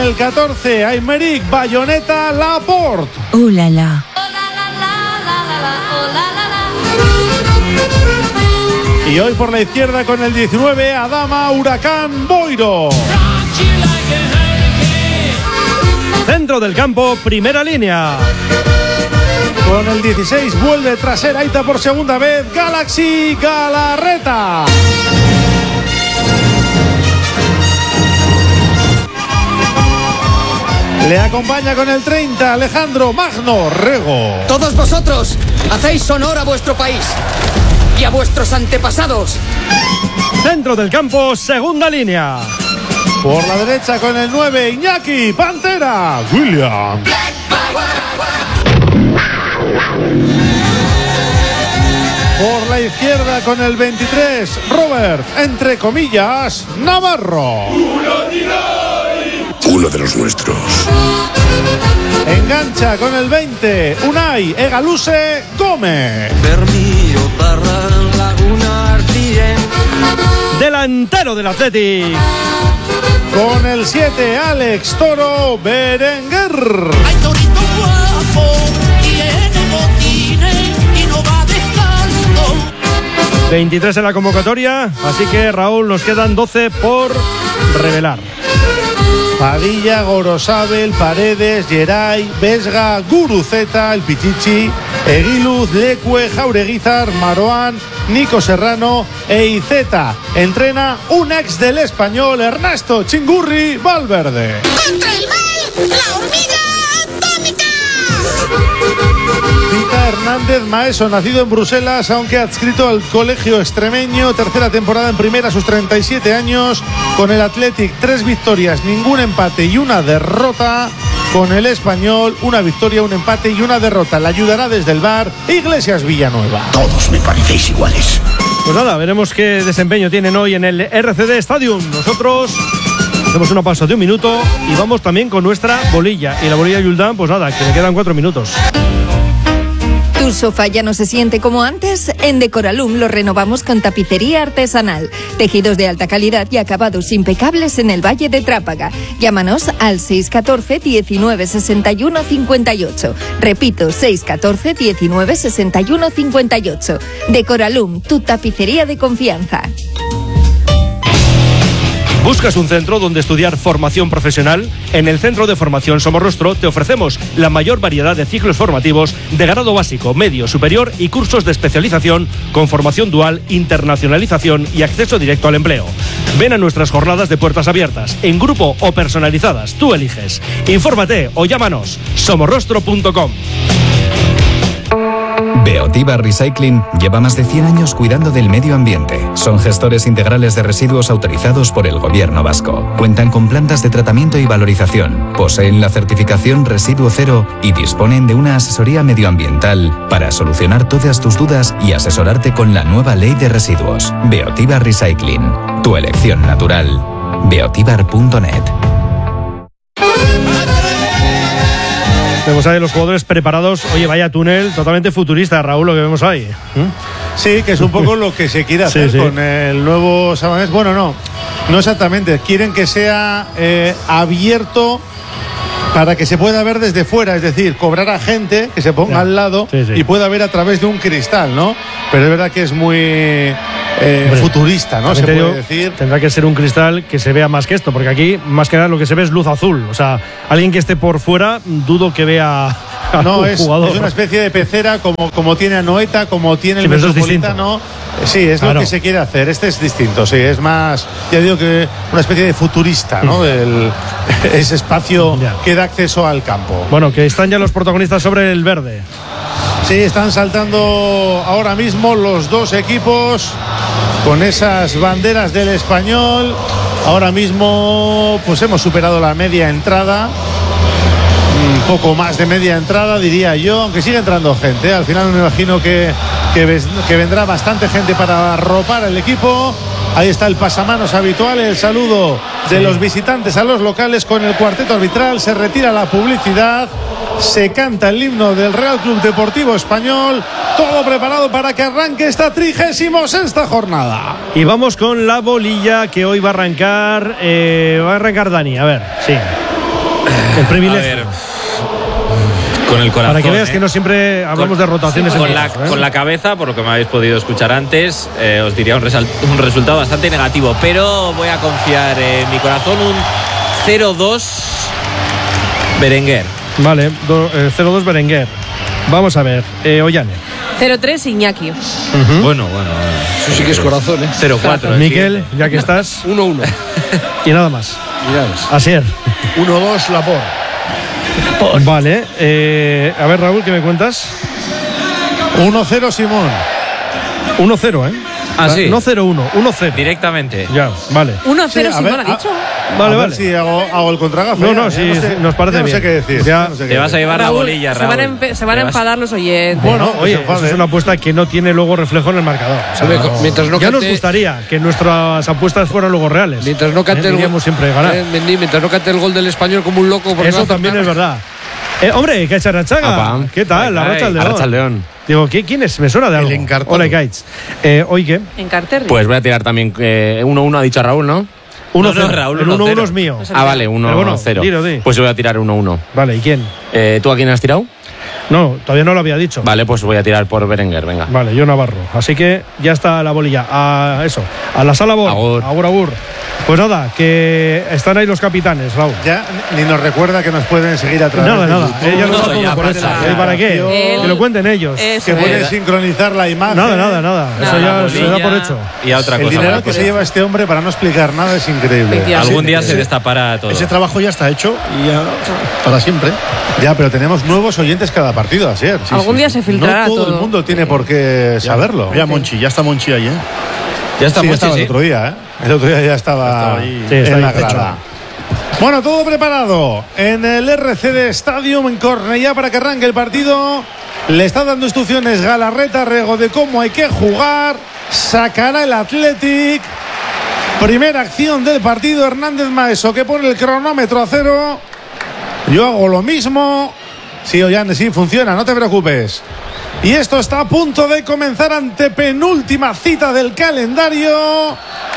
el 14, Aymeric Bayonetta Laporte. La la. Y hoy por la izquierda con el 19, Adama Huracán Boiro. Centro del campo, primera línea. Con el 16 vuelve tras ser Aita por segunda vez, Galaxy Galarreta. Le acompaña con el 30 Alejandro Magno Rego. Todos vosotros hacéis honor a vuestro país y a vuestros antepasados. Centro del campo, segunda línea. Por la derecha con el 9 Iñaki Pantera Williams. Por la izquierda con el 23 Robert, entre comillas, Navarro. Uno de los nuestros. Engancha con el 20 Unai Egaluse Gómez. Delantero del Athletic. Con el 7 Alex Toro Berenguer. Hay torito guapo, tiene botines y no va descalzo. 23 en la convocatoria, así que Raúl, nos quedan 12 por revelar. Padilla, Gorosabel, Paredes, Geray, Vesga, Guruceta, el Pichichi, Eguiluz, Lecue, Jaureguizar, Maroán, Nico Serrano e Iceta. Entrena un ex del Español, Ernesto Chingurri Valverde. ¡Contra el mal! ¡La hormiga atómica! Tita Hernández Maeso, nacido en Bruselas, aunque adscrito al colegio extremeño, tercera temporada en primera a sus 37 años, con el Athletic 3 victorias, ningún empate y una derrota. Con el Español, una victoria, un empate y una derrota. Le ayudará desde el bar Iglesias Villanueva. Todos me parecéis iguales. Pues nada, veremos qué desempeño tienen hoy en el RCD Stadium. Nosotros hacemos una pausa de 1 minuto y vamos también con nuestra bolilla. Y la bolilla Yuldán, pues nada, que le quedan 4 minutos. ¿Tu sofá ya no se siente como antes? En Decoralum lo renovamos con tapicería artesanal, tejidos de alta calidad y acabados impecables en el Valle de Trápaga. Llámanos al 614 19 61 58. Repito, 614 19 61 58. Decoralum, tu tapicería de confianza. ¿Buscas un centro donde estudiar formación profesional? En el Centro de Formación Somorrostro te ofrecemos la mayor variedad de ciclos formativos de grado básico, medio, superior y cursos de especialización con formación dual, internacionalización y acceso directo al empleo. Ven a nuestras jornadas de puertas abiertas, en grupo o personalizadas, tú eliges. Infórmate o llámanos somorrostro.com. Beotiba Recycling lleva más de 100 años cuidando del medio ambiente. Son gestores integrales de residuos autorizados por el Gobierno vasco. Cuentan con plantas de tratamiento y valorización, poseen la certificación Residuo Cero y disponen de una asesoría medioambiental para solucionar todas tus dudas y asesorarte con la nueva ley de residuos. Beotiba Recycling, tu elección natural. beotibar.net. Vemos ahí los jugadores preparados. Oye, vaya túnel totalmente futurista, Raúl, lo que vemos ahí. Sí, que es un poco lo que se quiere hacer con el nuevo Sabanés. Bueno, no exactamente. Quieren que sea abierto para que se pueda ver desde fuera, es decir, cobrar a gente que se ponga al lado y pueda ver a través de un cristal, ¿no? Pero es verdad que es muy futurista, ¿no? Se puede decir. Tendrá que ser un cristal que se vea más que esto, porque aquí más que nada lo que se ve es luz azul. O sea, alguien que esté por fuera, dudo que vea a un jugador. Es una especie de pecera como tiene Anoeta, como tiene el Metropolitano. Sí, es lo que se quiere hacer. Este es distinto, sí, es más, ya digo que una especie de futurista, ¿no? Ese espacio que da acceso al campo. Bueno, que están ya los protagonistas sobre el verde. Sí, están saltando ahora mismo los dos equipos con esas banderas del Español. Ahora mismo pues hemos superado la media entrada. Un poco más de media entrada, diría yo, aunque sigue entrando gente. Al final me imagino que vendrá bastante gente para arropar el equipo. Ahí está el pasamanos habitual, el saludo de los visitantes a los locales con el cuarteto arbitral. Se retira la publicidad, se canta el himno del Real Club Deportivo Español. Todo preparado para que arranque esta 36ª jornada. Y vamos con la bolilla que hoy va a arrancar Dani. A ver, sí. El privilegio. Con el corazón. Para que veas que no siempre hablamos de rotaciones con la cabeza, por lo que me habéis podido escuchar antes, os diría un resultado bastante negativo, pero voy a confiar en mi corazón. Un 0-2 Berenguer. Vale, 0-2 Berenguer. Vamos a ver, Ollane. 0-3 Iñaki. Bueno. Eso sí que es corazón, 0-4. Miquel, ya que estás. 1-1. Y nada más. Asier. 1-2 Laporte. Vale, a ver, Raúl, ¿qué me cuentas? 1-0 Simón. 1-0, ¿eh? Sí. No 0-1, 1-0. Directamente. Ya, vale. 1-0 Simón ha dicho. Vale, a ver si hago el contragafe. No, sí, nos parece bien. No sé qué decir. Te vas a llevar Raúl, la bolilla, Raúl. Se van a enfadar los oyentes. Bueno, oye, eso es una apuesta que no tiene luego reflejo en el marcador. O sea, mientras no ya cante, nos gustaría que nuestras apuestas fueran luego reales. Mientras no cante siempre ganar. Mientras no cante el gol del Español como un loco. Eso también es verdad. Hombre, Cacharachaga. ¿Qué tal? La Racha al León. Digo, ¿quién es? Me suena de algo. El Encarterri. Hola, Gaitz. ¿Hoy qué? Encarterri. Pues voy a tirar también 1-1, ha dicho Raúl, ¿no? 1-0. No, Raúl, el 1-1 es mío. Vale, 1-0. Bueno, pues yo voy a tirar 1-1. Vale, ¿y quién? ¿Tú a quién has tirado? No, todavía no lo había dicho. Vale, pues voy a tirar por Berenguer, venga. Vale, yo Navarro. Así que ya está la bolilla. A la sala Bor. Agur. Pues nada, que están ahí los capitanes, Raúl. Ya ni nos recuerda que nos pueden seguir a través nada. de Ya lo todo por eso. ¿Para qué? Que lo cuenten ellos. Que pueden sincronizar la imagen. Nada. Eso ya se da por hecho. Y a otra cosa. El dinero que se lleva este hombre para no explicar nada es increíble. Algún día se destapará todo. Ese trabajo ya está hecho y ya para siempre. Ya, pero tenemos nuevos oyentes cada partido, así es. Algún día se filtrará todo. No todo el mundo tiene por qué saberlo. Ya Monchi, ya está Monchi ahí, Ya está Monchi, el otro día, ¿eh? El otro día ya estaba ahí en la grada. Bueno, todo preparado en el RCD Stadium en Cornellá para que arranque el partido. Le está dando instrucciones Galarreta Rego de cómo hay que jugar. Sacará el Athletic. Primera acción del partido, Hernández Maeso, que pone el cronómetro a 0. Yo hago lo mismo. Sí, Ollane, sí, funciona, no te preocupes. Y esto está a punto de comenzar, ante penúltima cita del calendario.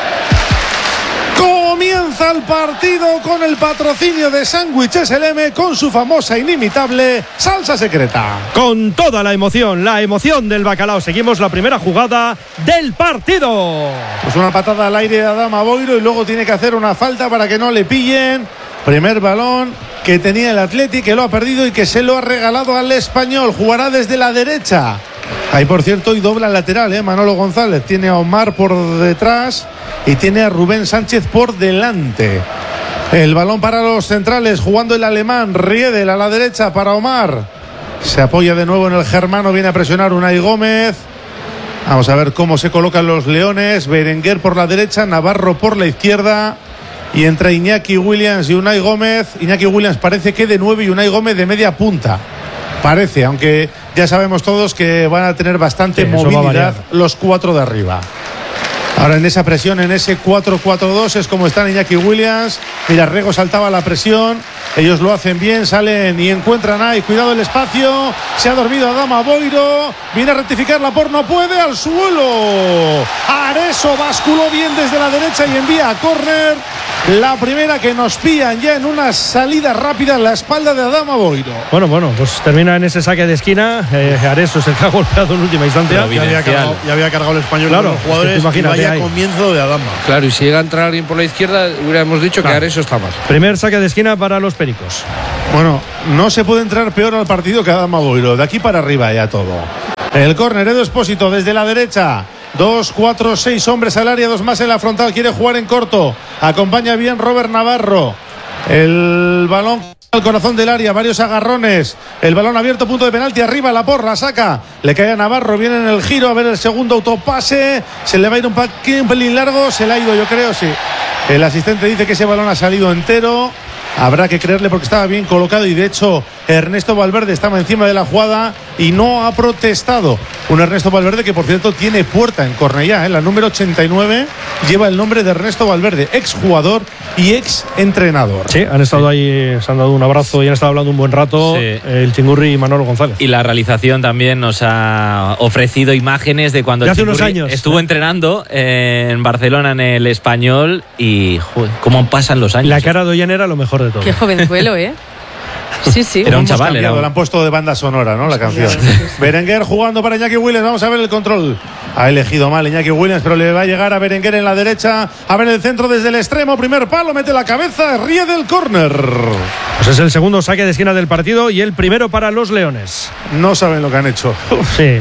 Comienza el partido con el patrocinio de Sándwiches LM, con su famosa inimitable salsa secreta. Con toda la emoción del bacalao. Seguimos la primera jugada del partido. Pues una patada al aire de Adama Boiro y luego tiene que hacer una falta para que no le pillen. Primer balón que tenía el Athletic, que lo ha perdido y que se lo ha regalado al Español. Jugará desde la derecha. Ahí, por cierto, y dobla lateral, Manolo González. Tiene a Omar por detrás y tiene a Rubén Sánchez por delante. El balón para los centrales, jugando el alemán Riedel a la derecha para Omar. Se apoya de nuevo en el germano, viene a presionar Unai Gómez. Vamos a ver cómo se colocan los leones. Berenguer por la derecha, Navarro por la izquierda. Y entre Iñaki Williams y Unai Gómez. Iñaki Williams parece que de 9 y Unai Gómez de media punta. Parece, aunque ya sabemos todos que van a tener bastante movilidad los cuatro de arriba. Ahora en esa presión, en ese 4-4-2 es como están Iñaki Williams. Mira, Rego saltaba la presión. Ellos lo hacen bien, salen y encuentran ahí. Cuidado el espacio. Se ha dormido Adama Boiro. Viene a rectificar Laporte, no puede, al suelo. Areso basculó bien desde la derecha y envía a córner. La primera que nos pillan ya en una salida rápida en la espalda de Adama Boiro. Bueno, pues termina en ese saque de esquina. Areso se ha golpeado en última instancia. Ya había cargado el Español, claro, con los jugadores. Imagínate, vaya comienzo de Adama. Claro, y si llega a entrar alguien por la izquierda, hubiéramos dicho que Areso está mal. Primer saque de esquina para los pericos. Bueno, no se puede entrar peor al partido que Adama Boiro. De aquí para arriba ya todo. El córner, Edu Expósito desde la derecha. 2, 4, 6 hombres al área, 2 más en la frontal. Quiere jugar en corto. Acompaña bien Robert Navarro. El balón al corazón del área, varios agarrones. El balón abierto, punto de penalti. Arriba la porra, saca. Le cae a Navarro, viene en el giro. A ver el segundo autopase. Se le va a ir un pelín largo. Se le ha ido, yo creo, sí. El asistente dice que ese balón ha salido entero. Habrá que creerle porque estaba bien colocado y de hecho Ernesto Valverde estaba encima de la jugada y no ha protestado. Un Ernesto Valverde que, por cierto, tiene puerta en Cornellá, la número 89 lleva el nombre de Ernesto Valverde, exjugador y ex entrenador. Sí, han estado ahí, se han dado un abrazo y han estado hablando un buen rato, el Chingurri y Manolo González. Y la realización también nos ha ofrecido imágenes de cuando el hace unos Chingurri años estuvo entrenando en Barcelona en el Español y joder, cómo pasan los años. La cara de Ollán era lo mejor de todo. Qué jovenzuelo, ¿eh? Sí, sí. Era un chaval. Le han puesto de banda sonora, ¿no? La canción. Berenguer jugando para Iñaki Williams. Vamos a ver el control. Ha elegido mal Iñaki Williams, pero le va a llegar a Berenguer en la derecha. A ver el centro desde el extremo. Primer palo, mete la cabeza, ríe del córner. Pues es el segundo saque de esquina del partido y el primero para los Leones. No saben lo que han hecho. Sí.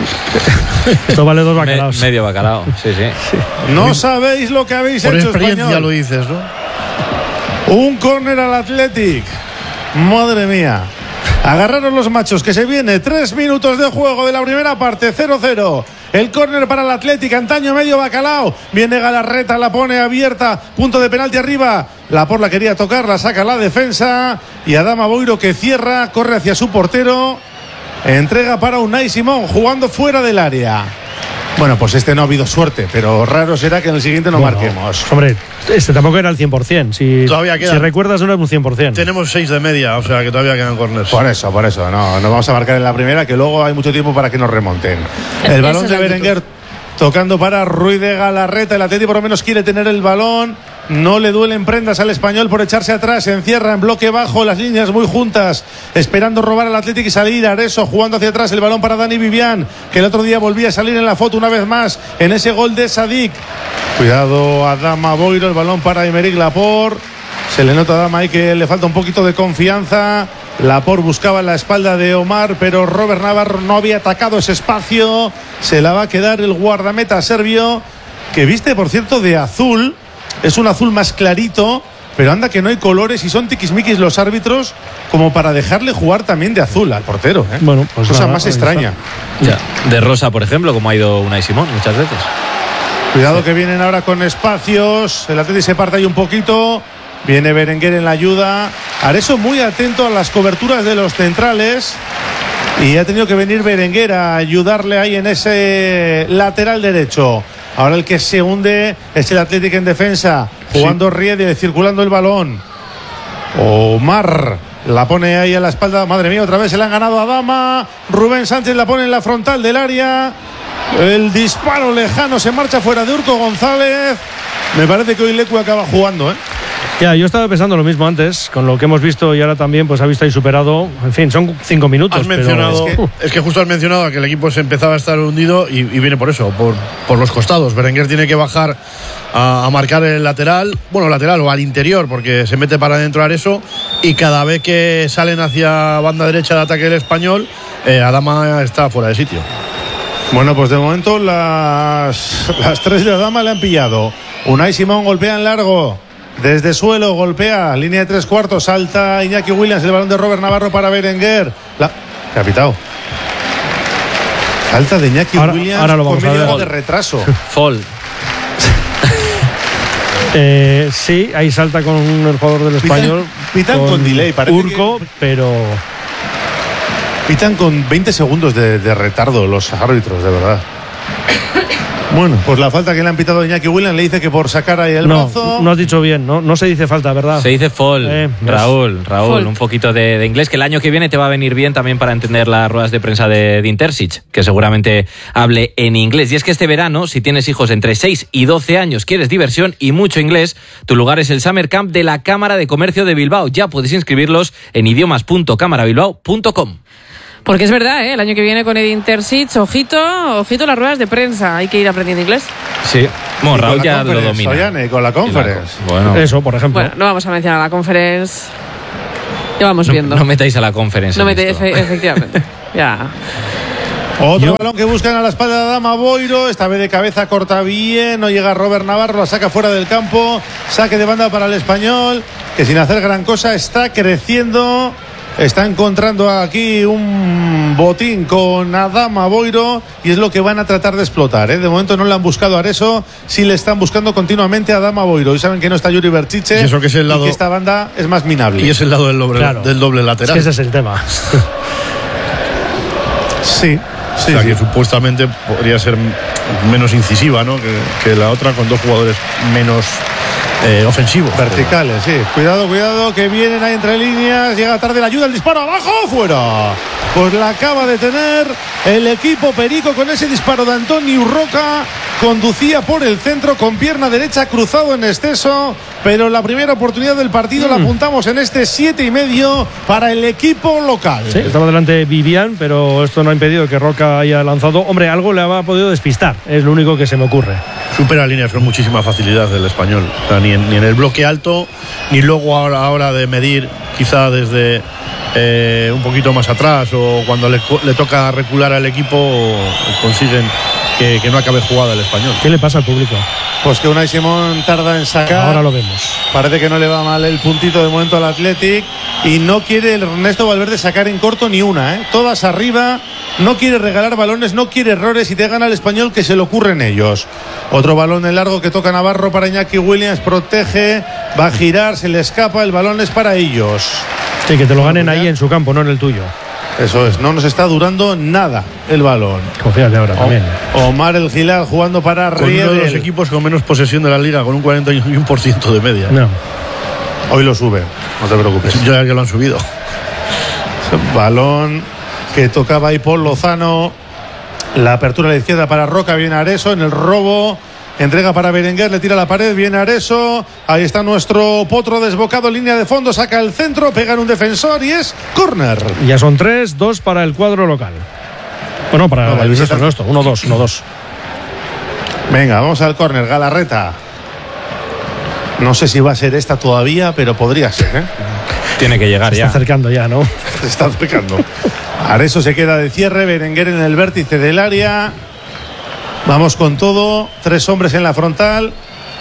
Esto vale 2 bacalaos. Medio bacalao, sí. No sabéis lo que habéis Por hecho, experiencia Español. lo dices, ¿no? Un córner al Athletic. Madre mía. Agarraron los machos, que se viene 3 minutos de juego de la primera parte, 0-0. El córner para el Athletic, antaño medio bacalao. Viene Galarreta, la pone abierta, punto de penalti arriba. La quería tocar, la saca la defensa. Y Adama Boiro, que cierra, corre hacia su portero. Entrega para Unai Simón, jugando fuera del área. Bueno, pues no ha habido suerte, pero raro será que en el siguiente no marquemos. Hombre, tampoco era el 100%. Si recuerdas, no era un 100%. Tenemos 6 de media, o sea que todavía quedan corners. Por eso, no vamos a marcar en la primera, que luego hay mucho tiempo para que nos remonten. El balón de Berenguer tocando para Ruiz de Galarreta. El Atleti por lo menos quiere tener el balón. No le duelen prendas al Español por echarse atrás. Se encierra en bloque bajo, las líneas muy juntas, esperando robar al Athletic y salir. Areso jugando hacia atrás, el balón para Dani Vivian, que el otro día volvía a salir en la foto una vez más en ese gol de Sadik. Cuidado Adama Boiro, el balón para Aymeric Laporte. Se le nota a Adama ahí que le falta un poquito de confianza. Laporte buscaba la espalda de Omar, pero Robert Navarro no había atacado ese espacio. Se la va a quedar el guardameta serbio, que viste, por cierto, de azul. Es un azul más clarito, pero anda que no hay colores y son tiquismiquis los árbitros como para dejarle jugar también de azul al portero. Bueno, pues cosa más extraña. Ya. De rosa, por ejemplo, como ha ido Unai Simón muchas veces. Cuidado que vienen ahora con espacios. El Atleti se parte ahí un poquito. Viene Berenguer en la ayuda. Areso muy atento a las coberturas de los centrales. Y ha tenido que venir Berenguer a ayudarle ahí en ese lateral derecho. Ahora el que se hunde es el Athletic en defensa. Jugando Riede, circulando el balón. Omar la pone ahí a la espalda. Madre mía, otra vez se la han ganado a Adama. Rubén Sánchez la pone en la frontal del área. El disparo lejano se marcha fuera de Urco González. Me parece que hoy Lecu acaba jugando, Ya, yo estaba pensando lo mismo antes, con lo que hemos visto y ahora también pues ha visto ahí superado. En fin, son 5 minutos. Has mencionado, es que justo has mencionado que el equipo se empezaba a estar hundido y viene por eso, por los costados. Berenguer tiene que bajar a marcar el lateral, lateral o al interior, porque se mete para adentro Areso, y cada vez que salen hacia banda derecha de ataque del Español, Adama está fuera de sitio. Bueno, pues de momento las 3 de Adama le han pillado. Unai Simón golpea en largo. Desde suelo golpea, línea de 3 cuartos, salta Iñaki Williams, el balón de Robert Navarro para Berenguer. ¿Qué ha pitado? Falta de Iñaki Williams ahora lo vamos con media a ver. hora de retraso. Fall. Sí, ahí salta con el jugador del Español. Pitan con delay, parece Urco, pero... Pitan con 20 segundos de retardo los árbitros, de verdad. Bueno, pues la falta que le han pitado a Iñaki Williams le dice que por sacar ahí el brazo. No has dicho bien, no se dice falta, ¿verdad? Se dice fall. Raúl, fall. Un poquito de inglés, que el año que viene te va a venir bien también para entender las ruedas de prensa de Intersic, que seguramente hable en inglés. Y es que este verano, si tienes hijos entre 6 y 12 años, quieres diversión y mucho inglés, tu lugar es el Summer Camp de la Cámara de Comercio de Bilbao. Ya puedes inscribirlos en idiomas.camarabilbao.com. Porque es verdad, el año que viene con Intersic, ojito las ruedas de prensa. Hay que ir aprendiendo inglés. Sí, bueno, Raúl ya lo domina. Ollane, con la conference. Bueno. Eso, por ejemplo. Bueno, no vamos a mencionar la conference. Ya vamos viendo. No metáis a la conference. No metáis, efectivamente. Ya. Otro balón que buscan a la espalda de Adama Boiro. Esta vez de cabeza corta bien. No llega Robert Navarro, la saca fuera del campo. Saque de banda para el Español, que sin hacer gran cosa está creciendo está encontrando aquí un botín con Adama Boiro y es lo que van a tratar de explotar. De momento no le han buscado a Areso, sí le están buscando continuamente a Adama Boiro y saben que no está Yuri Berchiche, y eso que es el lado, y que esta banda es más minable. Y es el lado del doble lateral. Es que ese es el tema. Sí. Sí, o sea, que supuestamente podría ser menos incisiva, ¿no? que la otra, con dos jugadores menos ofensivos. Verticales, sí. Cuidado, que vienen ahí entre líneas. Llega tarde la ayuda, el disparo abajo, fuera. Pues la acaba de tener el equipo perico con ese disparo de Antonio Urroca. Conducía por el centro con pierna derecha, cruzado en exceso. Pero la primera oportunidad del partido la apuntamos en este 7,5 para el equipo local. Sí, estaba delante Vivian, pero esto no ha impedido que Roca haya lanzado. Hombre, algo le ha podido despistar, es lo único que se me ocurre. Supera líneas con muchísima facilidad del Español. O sea, ni en el bloque alto, ni luego ahora de medir quizá desde un poquito más atrás, o cuando le toca recular al equipo, consiguen que no acabe jugada el Español. ¿Qué le pasa al público? Pues que Unai Simón tarda en sacar. Ahora lo vemos. Parece que no le va mal el puntito de momento al Athletic y no quiere el Ernesto Valverde sacar en corto ni una, todas arriba. No quiere regalar balones, no quiere errores y te gana el Español, que se le ocurren ellos. Otro balón en largo que toca Navarro para Iñaki Williams, protege, va a girar, se le escapa, el balón es para ellos. Sí, que te lo ganen ahí en su campo, no en el tuyo. Eso es, no nos está durando nada el balón. Confíate ahora también. Omar El Gilal jugando para Riedel. Uno de los equipos con menos posesión de la liga, con un 41% de media. No. Hoy lo suben, no te preocupes. Ya que lo han subido. Balón que tocaba ahí Paul Lozano. La apertura a la izquierda para Roca, viene Areso en el robo. Entrega para Berenguer, le tira a la pared, viene Areso. Ahí está nuestro potro desbocado, línea de fondo, saca el centro, pega en un defensor y es córner. Ya son 3, 2 para el cuadro local. Bueno, para el nuestro, 1-2. Venga, vamos al córner, Galarreta. No sé si va a ser esta todavía, pero podría ser, Tiene que llegar ya. Se está acercando ya, ¿no? Se está acercando. Areso se queda de cierre, Berenguer en el vértice del área. Vamos con todo, 3 hombres en la frontal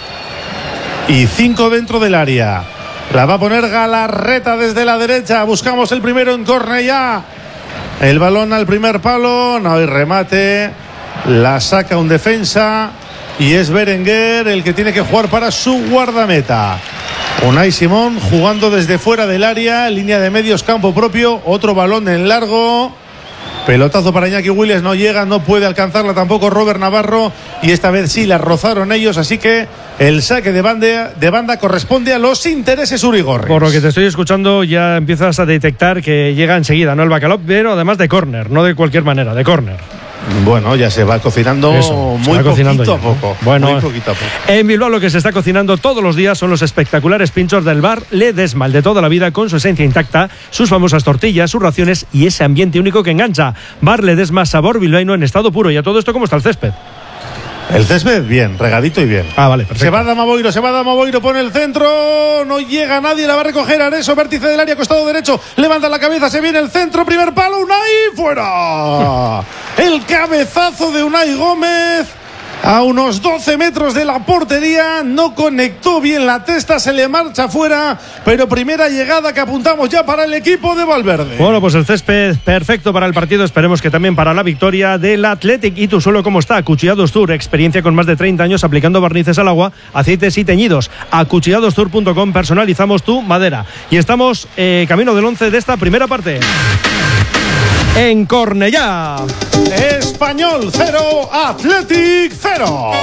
y 5 dentro del área. La va a poner Galarreta desde la derecha. Buscamos el primero en córner ya. El balón al primer palo, no hay remate. La saca un defensa y es Berenguer el que tiene que jugar para su guardameta. Unai Simón jugando desde fuera del área, línea de medios, campo propio. Otro balón en largo. Pelotazo para Iñaki Williams, no llega, no puede alcanzarla tampoco Robert Navarro y esta vez sí la rozaron ellos, así que el saque de banda corresponde a los intereses urigorris. Por lo que te estoy escuchando ya empiezas a detectar que llega enseguida, ¿no? El bacalao, pero además de córner, no de cualquier manera, de córner. Bueno, ya se va cocinando muy poquito a poco. Bueno, muy poquito a poco. En Bilbao lo que se está cocinando todos los días son los espectaculares pinchos del bar Ledesma, el de toda la vida, con su esencia intacta, sus famosas tortillas, sus raciones y ese ambiente único que engancha. Bar Ledesma, sabor bilbaíno en estado puro. Y a todo esto, ¿cómo está el césped? El césped bien, regadito y bien. Ah, vale, perfecto. Se va Adama Boiro, pone el centro, no llega nadie, la va a recoger Areso, vértice del área, costado derecho, levanta la cabeza, se viene el centro, primer palo, Unai, fuera. El cabezazo de Unai Gómez a unos 12 metros de la portería, no conectó bien la testa, se le marcha fuera, pero primera llegada que apuntamos ya para el equipo de Valverde. Bueno, pues el césped perfecto para el partido, esperemos que también para la victoria del Athletic. ¿Y tu suelo cómo está? Acuchillados Tour, experiencia con más de 30 años aplicando barnices al agua, aceites y teñidos. Acuchilladostour.com, personalizamos tu madera. Y estamos camino del 11 de esta primera parte. En Cornellá, Español 0, Athletic 0.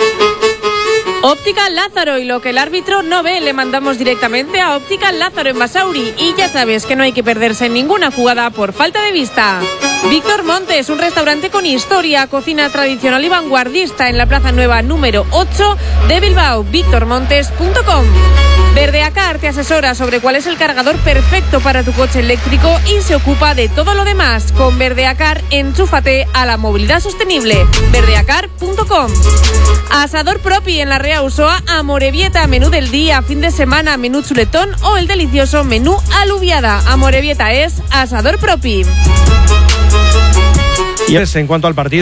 Óptica Lázaro, y lo que el árbitro no ve le mandamos directamente a Óptica Lázaro en Basauri, y ya sabes que no hay que perderse en ninguna jugada por falta de vista. Víctor Montes, un restaurante con historia, cocina tradicional y vanguardista en la Plaza Nueva número 8 de Bilbao, victormontes.com. Verdeacar te asesora sobre cuál es el cargador perfecto para tu coche eléctrico y se ocupa de todo lo demás. Con Verdeacar, enchúfate a la movilidad sostenible. Verdeacar.com. Asador Propi en la Rea Usoa, Amorebieta, menú del día, fin de semana, menú chuletón o el delicioso menú alubiada. Amorebieta es Asador Propi. Y en cuanto al partido,